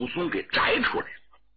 武松给摘出来了，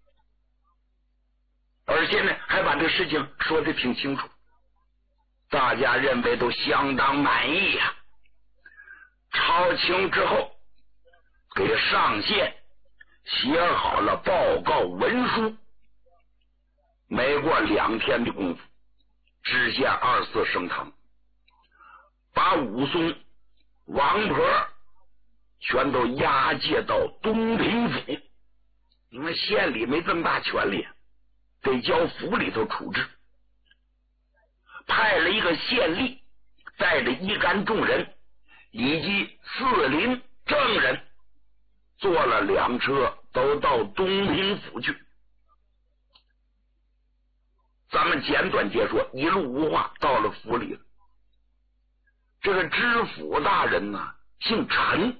而且呢还把这事情说得挺清楚，大家认为都相当满意呀。朝清之后，给上县写好了报告文书，没过2天的功夫，知县24升堂，把武松、王婆全都押解到东平府，因为县里没这么大权力，得交府里头处置。派了一个县吏带着一干众人以及4邻证人，坐了2车都到东平府去。咱们简短截说，一路无话，到了府里了。这个知府大人呢，姓陈。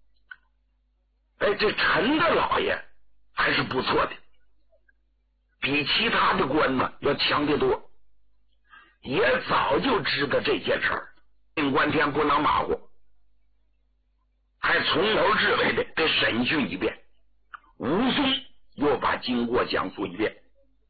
这陈大老爷还是不错的，比其他的官呢要强得多，也早就知道这件事儿，命关天不能马虎，还从头至尾的给审讯一遍。武松又把经过讲述一遍，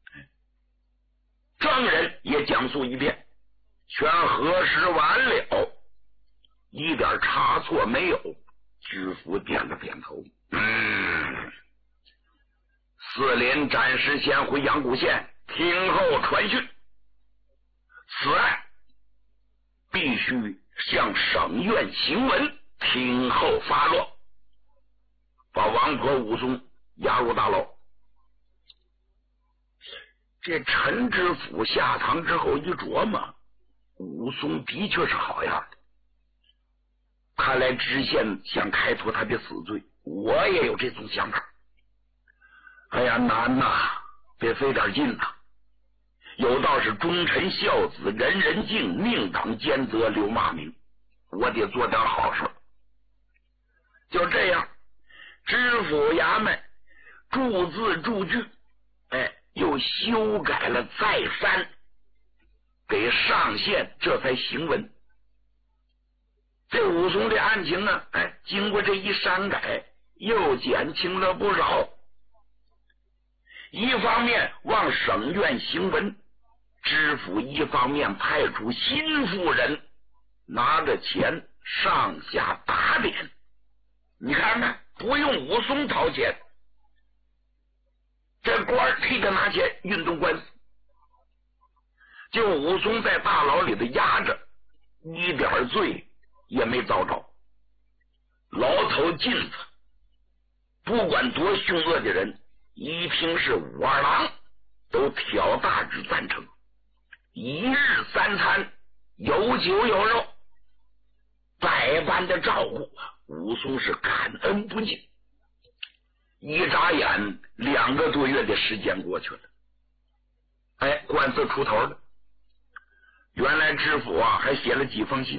证人也讲述一遍，全核实完了，一点差错没有。知府点了点头，4邻暂时先回阳谷县听候传讯，此案必须向省院行文，听候发落，把王婆武松押入大牢。这陈知府下堂之后一琢磨，武松的确是好样的，看来知县想开脱他的死罪，我也有这种想法。哎呀，难呐，得费点劲呐。有道是忠臣孝子人人敬，命党兼责留骂名，我得做点好事。就这样，知府衙门注字注句，又修改了再三，给上县这才行文。这武松的案情呢，经过这一删改，又减轻了不少。一方面往省院行文，知府一方面派出心腹人拿着钱上下打点。你看看，不用武松掏钱，这官替他拿钱运动官司，就武松在大牢里头压着，一点罪也没遭着。牢头禁子不管多凶恶的人，一听是武二郎，都挑大指赞成。1日3餐，有酒有肉，百般的照顾，武松是感恩不尽。一眨眼2个多月的时间过去了，官司出头了。原来知府还写了几封信，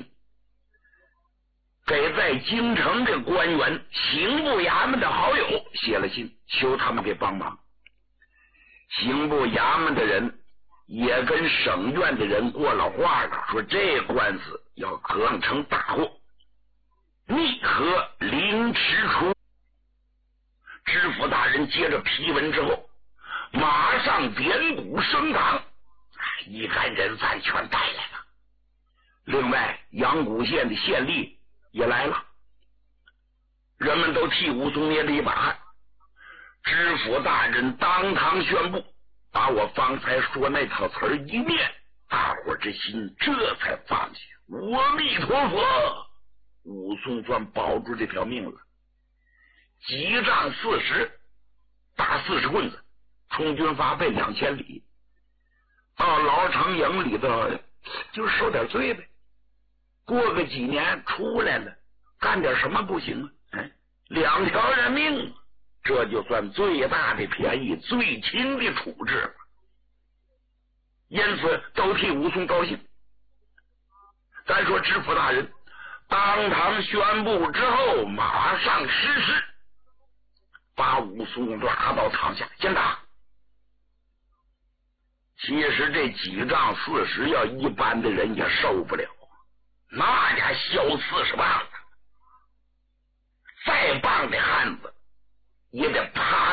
给在京城的官员、刑部衙门的好友写了信，求他们给帮忙。刑部衙门的人也跟省院的人过了话了，说这官司要可成大祸，逆和凌迟出。知府大人接着批文之后，马上点鼓升堂，一干人犯全带来了。另外阳谷县的县吏也来了，人们都替武松捏了一把汗。知府大人当堂宣布，把我方才说那套词儿一念，大伙之心这才放下。阿弥陀佛，武松算保住这条命了。击杖40，打40棍子，充军发配2000里，到牢城营里头就受点罪呗。过个几年出来了，干点什么不行啊？2条人命，这就算最大的便宜，最轻的处置了。因此都替武松高兴。再说知府大人当堂宣布之后，马上实施，把武松拉到堂下先打。其实这几杖40要一般的人也受不了，那家削40棒子，再棒的汉子也得趴